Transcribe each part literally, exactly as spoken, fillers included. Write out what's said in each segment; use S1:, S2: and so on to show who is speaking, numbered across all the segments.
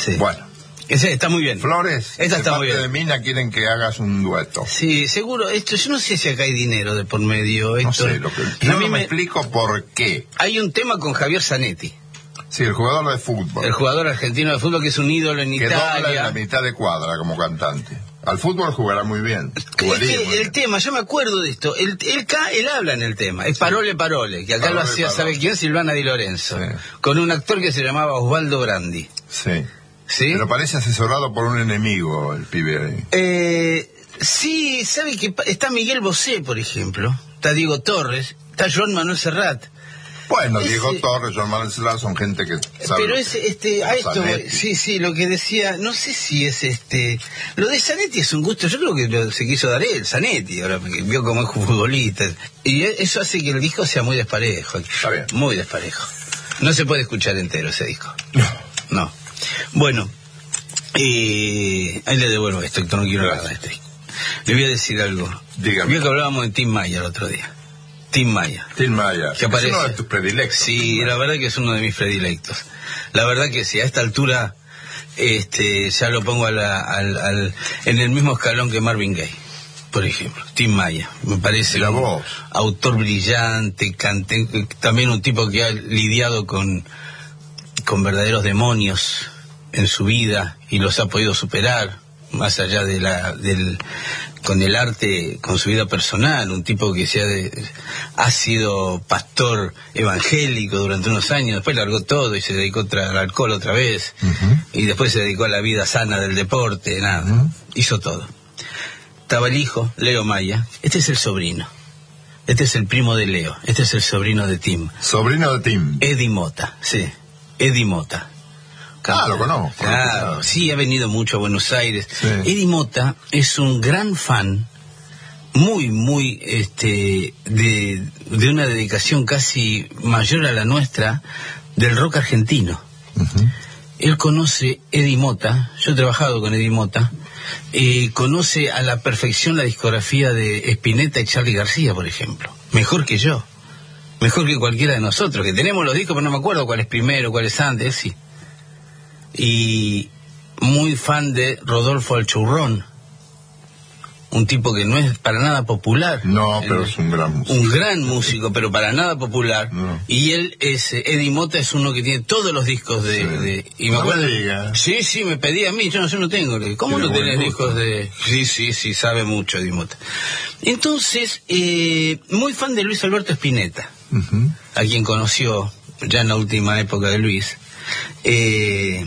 S1: Sí.
S2: Bueno.
S1: Ese está muy bien.
S2: Flores,
S1: esta
S2: de
S1: está muy
S2: parte
S1: bien.
S2: de Mina quieren que hagas un dueto.
S1: Sí, seguro. Esto, yo no sé si acá hay dinero de por medio.
S2: No
S1: Esto,
S2: sé, lo que, yo
S1: a
S2: no
S1: mí
S2: me,
S1: me
S2: explico por qué.
S1: Hay un tema con Javier Zanetti,
S2: Sí, el jugador de fútbol.
S1: el jugador argentino de fútbol que es un ídolo en
S2: que dobla en la
S1: Italia.
S2: mitad de cuadra como cantante. Al fútbol jugará muy bien.
S1: Es
S2: Jugaría
S1: que
S2: muy
S1: el
S2: bien.
S1: tema, yo me acuerdo de esto, él, él, ca- él habla en el tema, es Parole Parole, que acá
S2: Parole,
S1: lo hacía,
S2: Parole.
S1: ¿sabe quién? Silvana Di Lorenzo,
S2: Sí.
S1: con un actor que se llamaba Osvaldo Brandi.
S2: Sí.
S1: ¿Sí?
S2: Pero parece asesorado por un enemigo el pibe ahí.
S1: Eh, sí, ¿sabe que pa- está Miguel Bosé, por ejemplo? Está Diego Torres, está Joan Manuel Serrat.
S2: Bueno,
S1: Ese-
S2: Diego Torres, Joan Manuel Serrat son gente que sabe.
S1: Pero
S2: lo
S1: es,
S2: que-
S1: este, a esto,
S2: Zanetti.
S1: sí, sí, lo que decía, no sé si es este, lo de Zanetti es un gusto, yo creo que lo, se quiso dar él, Zanetti, ahora, porque vio cómo es futbolista, y e- eso hace que el disco sea muy desparejo,
S2: Está bien.
S1: muy desparejo. No se puede escuchar entero ese disco.
S2: No.
S1: No. Bueno, eh, ahí le devuelvo esto, que no quiero hablar de este disco. Le voy a decir algo.
S2: Dígame.
S1: Vio que hablábamos de Tim Maya el otro día. Tim Maya.
S2: Tim Maya.
S1: Que aparece.
S2: Es uno de tus predilectos.
S1: Sí, la verdad que es uno de mis predilectos. La verdad que sí, a esta altura este, ya lo pongo a la- al, al- en el mismo escalón que Marvin Gaye, por ejemplo. Tim Maya, me parece
S2: La
S1: un
S2: voz.
S1: autor brillante, cante, también un tipo que ha lidiado con, con verdaderos demonios en su vida y los ha podido superar, más allá de la, del, con el arte, con su vida personal, un tipo que se ha, de- ha sido pastor evangélico durante unos años, después largó todo y se dedicó otra- al alcohol otra vez,
S2: Ujú.
S1: y después se dedicó a la vida sana del deporte, nada,
S2: Ujú.
S1: hizo todo. Estaba el hijo, Leo Maya, este es el sobrino, este es el primo de Leo, este es el sobrino de Tim,
S2: Sobrino de Tim.
S1: Eddie Mota, sí, Eddie Mota.
S2: Ah, lo conozco.
S1: Claro, sí, ha venido mucho a Buenos Aires.
S2: Sí.
S1: Eddie Mota es un gran fan, muy, muy, este, de, de una dedicación casi mayor a la nuestra, del rock argentino.
S2: Ujú.
S1: Él conoce Eddie Mota, yo he trabajado con Eddie Mota, eh, conoce a la perfección la discografía de Spinetta y Charly García, por ejemplo. Mejor que yo. Mejor que cualquiera de nosotros, que tenemos los discos, pero no me acuerdo cuál es primero, cuál es antes, sí. Y muy fan de Rodolfo Alchurrón, un tipo que no es para nada popular.
S2: No, pero
S1: Eh,
S2: es un gran músico.
S1: un gran músico, pero para nada popular.
S2: No.
S1: Y él es, eh, Eddie Mota es uno que tiene todos los discos de...
S2: Sí.
S1: de- y me
S2: No
S1: acuerdo,
S2: me diga.
S1: Sí, sí, me pedía a mí, yo no, yo no tengo. Le digo, ¿cómo
S2: Tiene
S1: no tenés
S2: buen
S1: discos
S2: gusto.
S1: de...? Sí, sí, sí, sabe mucho Eddie Mota. Entonces, eh, muy fan de Luis Alberto Spinetta,
S2: Ujú.
S1: a quien conoció ya en la última época de Luis. Eh,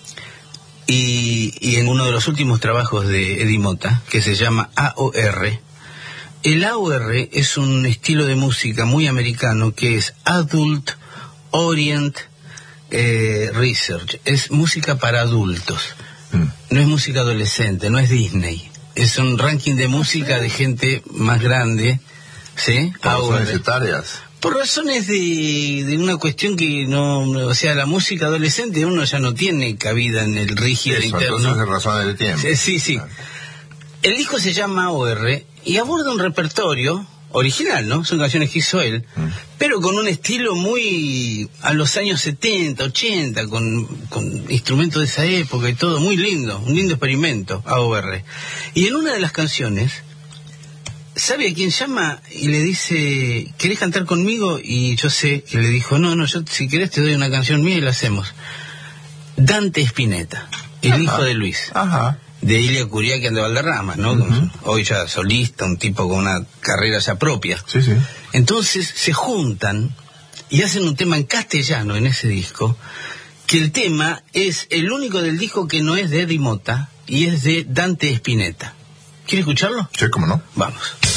S1: y, y en uno de los últimos trabajos de Eddie Mota, que se llama A O R, el A O R es un estilo de música muy americano que es Adult Orient eh, Research, es música para adultos,
S2: Mm.
S1: no es música adolescente, no es Disney, es un ranking de música de gente más grande, ¿sí?
S2: Por
S1: A O
S2: razones
S1: R.
S2: etarias.
S1: Por razones de, de una cuestión que no, o sea, la música adolescente uno ya no tiene cabida en el rígido
S2: Eso,
S1: interno.
S2: entonces de razones de tiempo.
S1: Sí, sí, sí. El disco se llama A O R y aborda un repertorio original, ¿no? Son canciones que hizo él,
S2: Mm.
S1: pero con un estilo muy a los años setenta, ochenta, con, con instrumentos de esa época y todo, muy lindo, un lindo experimento, A O R. Y en una de las canciones, ¿sabe a quién llama? Y le dice, ¿querés cantar conmigo? Y yo sé que le dijo, no, no, yo si querés te doy una canción mía y la hacemos. Dante Spinetta, el
S2: Ajá.
S1: hijo de Luis.
S2: Ajá.
S1: De Ilia Curiaquian de Valderrama, ¿no?
S2: Ujú.
S1: Hoy ya solista, un tipo con una carrera ya propia.
S2: Sí, sí.
S1: Entonces se juntan y hacen un tema en castellano en ese disco, que el tema es el único del disco que no es de Eddie Mota y es de Dante Spinetta. ¿Quiere escucharlo?
S2: Sí, cómo no.
S1: Vamos.